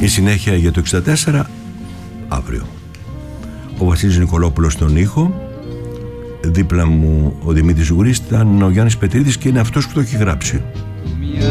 Η συνέχεια για το 64 αύριο. Ο Βασίλης Νικολόπουλος στον ήχο, δίπλα μου ο Δημήτρης Γουρής, ήταν ο Γιάννης Πετρίδης και είναι αυτός που το έχει γράψει.